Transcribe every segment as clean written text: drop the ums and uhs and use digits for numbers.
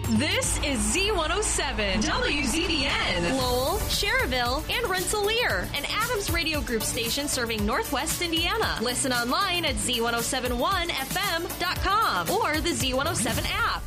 This is Z107, WZDN, Lowell, Cherville, and Rensselaer, an Adams Radio Group station serving Northwest Indiana. Listen online at Z1071FM.com or the Z107 app.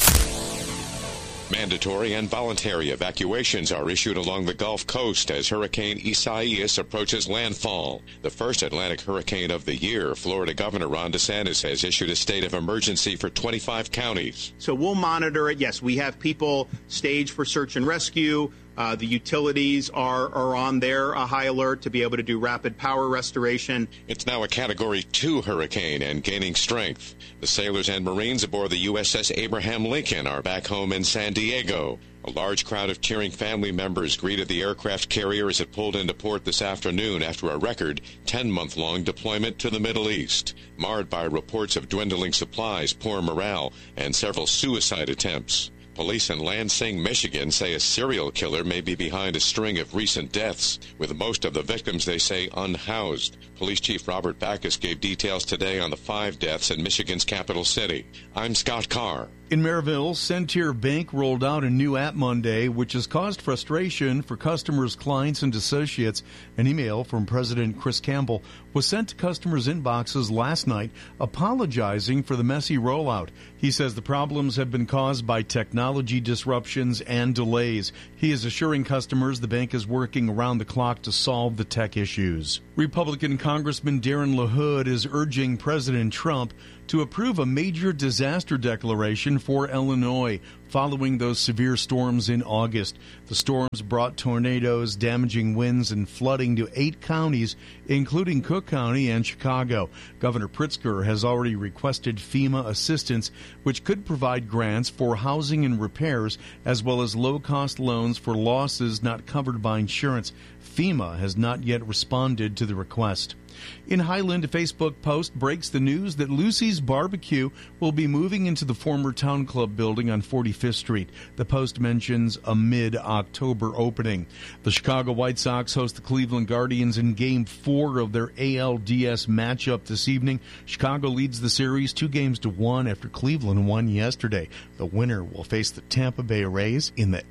Mandatory and voluntary evacuations are issued along the Gulf Coast as Hurricane Isaias approaches landfall. The first Atlantic hurricane of the year, Florida Governor Ron DeSantis has issued a state of emergency for 25 counties. So we'll monitor it. Yes, we have people staged for search and rescue. The utilities are on their high alert to be able to do rapid power restoration. It's now a Category 2 hurricane and gaining strength. The sailors and Marines aboard the USS Abraham Lincoln are back home in San Diego. A large crowd of cheering family members greeted the aircraft carrier as it pulled into port this afternoon after a record 10-month-long deployment to the Middle East, marred by reports of dwindling supplies, poor morale, and several suicide attempts. Police in Lansing, Michigan say a serial killer may be behind a string of recent deaths, with most of the victims, they say, unhoused. Police Chief Robert Backus gave details today on the 5 deaths in Michigan's capital city. I'm Scott Carr. In Maryville, Centier Bank rolled out a new app Monday, which has caused frustration for customers, clients, and associates. An email from President Chris Campbell was sent to customers' inboxes last night apologizing for the messy rollout. He says the problems have been caused by technology disruptions and delays. He is assuring customers the bank is working around the clock to solve the tech issues. Republican Congressman Darren LaHood is urging President Trump to approve a major disaster declaration for Illinois following those severe storms in August. The storms brought tornadoes, damaging winds, and flooding to 8 counties, including Cook County and Chicago. Governor Pritzker has already requested FEMA assistance, which could provide grants for housing and repairs, as well as low-cost loans for losses not covered by insurance. FEMA has not yet responded to the request. In Highland, a Facebook post breaks the news that Lucy's Barbecue will be moving into the former Town Club building on 45th Street. The post mentions a mid-October opening. The Chicago White Sox host the Cleveland Guardians in Game 4 of their ALDS matchup this evening. Chicago leads the series 2-1 after Cleveland won yesterday. The winner will face the Tampa Bay Rays in the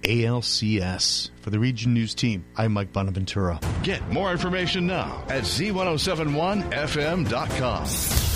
ALCS. For the Region News Team, I'm Mike Bonaventura. Get more information now at Z1071FM.com.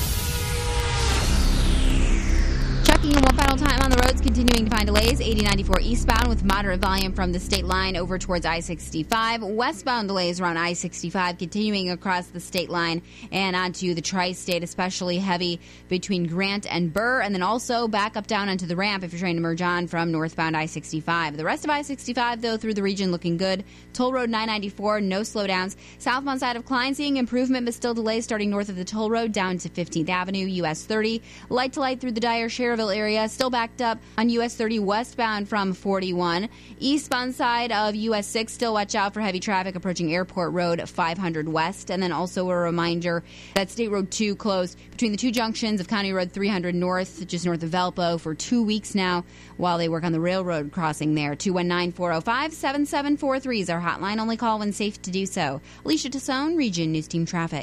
Checking one final time on the roads, continuing to find delays. 8094 eastbound with moderate volume from the state line over towards I-65. Westbound delays around I-65, continuing across the state line and onto the tri-state, especially heavy between Grant and Burr, and then also back up down onto the ramp if you're trying to merge on from northbound I-65. The rest of I-65, though, through the region looking good. Toll Road 994, no slowdowns. Southbound side of Klein seeing improvement, but still delays starting north of the toll road down to 15th Avenue, US 30. Light to light through the Dyer Cherville area, still backed up on US 30 westbound from 41. Eastbound side of US 6, still watch out for heavy traffic approaching Airport Road 500 west. And then also a reminder that State Road 2 closed between the two junctions of County Road 300 north, just north of Valpo, for 2 weeks now while they work on the railroad crossing there. 219-405-7743 is our hotline. Only call when safe to do so. Alicia Tassone, Region News Team Traffic.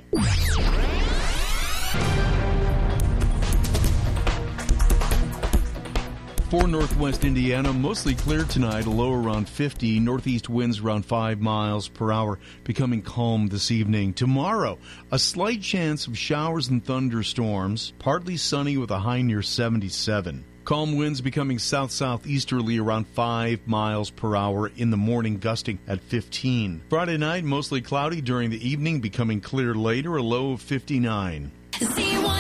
For northwest Indiana, mostly clear tonight, a low around 50. Northeast winds around 5 miles per hour, becoming calm this evening. Tomorrow, a slight chance of showers and thunderstorms, partly sunny with a high near 77. Calm winds becoming south-southeasterly around 5 miles per hour in the morning, gusting at 15. Friday night, mostly cloudy during the evening, becoming clear later, a low of 59.